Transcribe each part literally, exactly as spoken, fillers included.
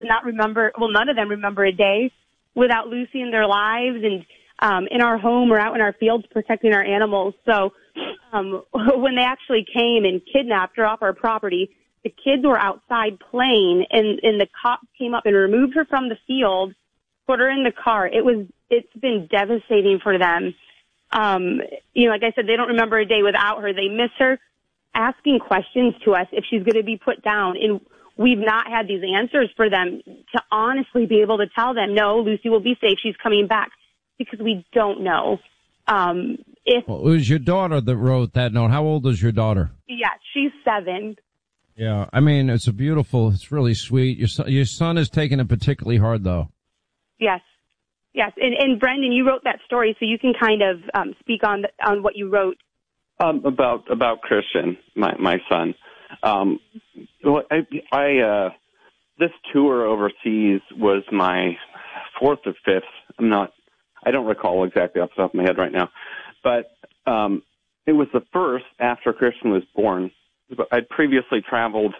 not remember, well, none of them remember a day without Lucy in their lives and um, in our home or out in our fields protecting our animals. So um, when they actually came and kidnapped her off our property, the kids were outside playing, and, and the cops came up and removed her from the field, put her in the car. It was, it's been devastating for them. Um, you know, like I said, they don't remember a day without her. They miss her asking questions to us if she's going to be put down. And we've not had these answers for them to honestly be able to tell them, no, Lucy will be safe. She's coming back, because we don't know. Um, if well, it was your daughter that wrote that note. How old is your daughter? Yeah, she's seven. Yeah, I mean, it's a beautiful, it's really sweet. Your son, your son is taking it particularly hard, though. Yes. Yes. And, and Brendan, you wrote that story, so you can kind of um, speak on the, on what you wrote. Um, about, about Christian, my, my son. Um, well, I, I, uh, this tour overseas was my fourth or fifth. I'm not, I don't recall exactly off the top of my head right now, but, um, it was the first after Christian was born. I'd previously traveled,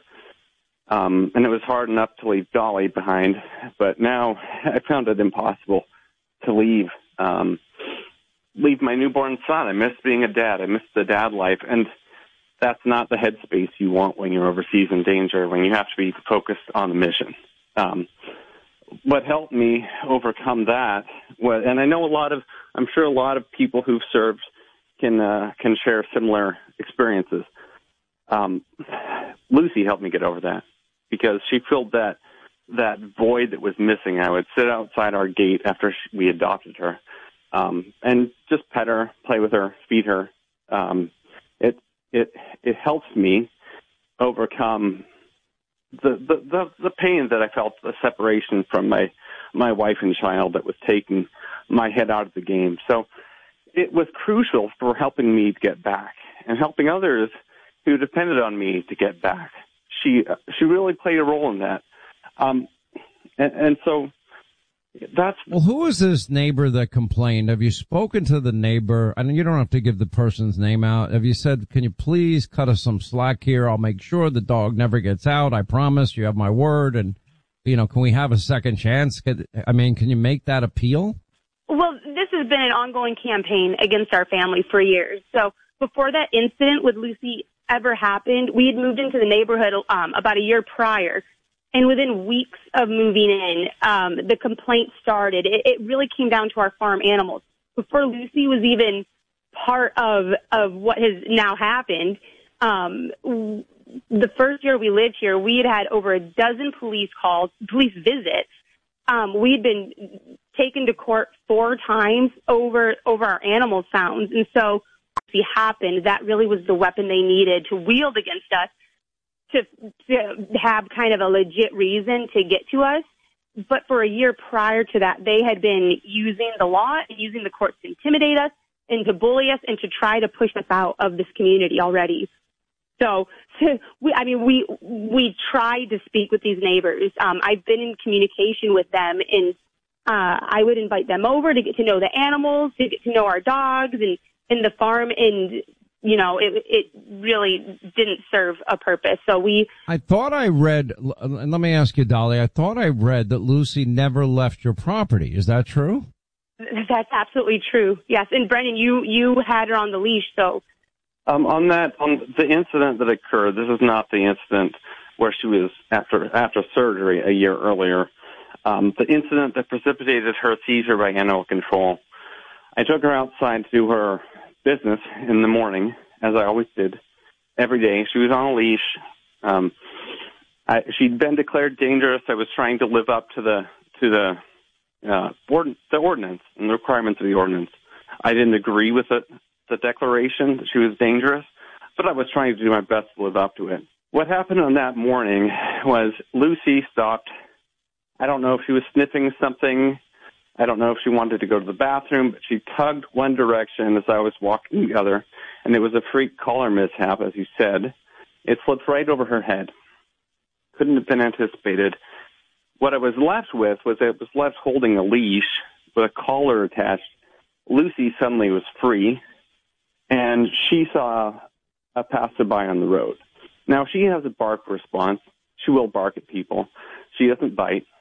um, and it was hard enough to leave Dolly behind, but now I found it impossible to leave, um, leave my newborn son. I miss being a dad. I miss the dad life. And that's not the headspace you want when you're overseas in danger, when you have to be focused on the mission. Um, what helped me overcome that was, and I know a lot of, I'm sure a lot of people who've served can, uh, can share similar experiences. Um, Lucy helped me get over that, because she filled that, that void that was missing. I would sit outside our gate after she, we adopted her. Um, and just pet her, play with her, feed her. Um, it, it, it helps me overcome the, the, the, the pain that I felt, the separation from my, my wife and child that was taking my head out of the game. So it was crucial for helping me to get back and helping others who depended on me to get back. She, she really played a role in that. Um, and, and so, That's well, who is this neighbor that complained? Have you spoken to the neighbor? I mean, you don't have to give the person's name out. Have you said, can you please cut us some slack here? I'll make sure the dog never gets out. I promise. You have my word. And, you know, can we have a second chance? I mean, can you make that appeal? Well, this has been an ongoing campaign against our family for years. So before that incident with Lucy ever happened, we had moved into the neighborhood um, about a year prior. And within weeks of moving in, um, the complaint started. It, it really came down to our farm animals. Before Lucy was even part of of what has now happened, um, the first year we lived here, we had had over a dozen police calls, police visits. Um, we had been taken to court four times over over our animal sounds. And so when it happened, that really was the weapon they needed to wield against us. To, to have kind of a legit reason to get to us. But for a year prior to that, they had been using the law and using the courts to intimidate us and to bully us and to try to push us out of this community already. So, so we, I mean, we, we tried to speak with these neighbors. Um, I've been in communication with them, and uh, I would invite them over to get to know the animals, to get to know our dogs and, and the farm, and you know, it, it really didn't serve a purpose. So we... I thought I read, and let me ask you, Dolly, I thought I read that Lucy never left your property. Is that true? That's absolutely true. Yes. And Brendan, you, you had her on the leash, so... Um, on that, on the incident that occurred, this is not the incident where she was after, after surgery a year earlier. Um, the incident that precipitated her seizure by animal control. I took her outside to do her business in the morning, as I always did, every day. She was on a leash. Um, I, she'd been declared dangerous. I was trying to live up to the to the uh, ord- the ordinance and the requirements of the ordinance. I didn't agree with it, the declaration that she was dangerous, but I was trying to do my best to live up to it. What happened on that morning was Lucy stopped. I don't know if she was sniffing something. I don't know if she wanted to go to the bathroom, but she tugged one direction as I was walking the other, and it was a freak collar mishap, as you said. It slipped right over her head. Couldn't have been anticipated. What I was left with was I was left holding a leash with a collar attached. Lucy suddenly was free, and she saw a passerby on the road. Now, she has a bark response. She will bark at people. She doesn't bite.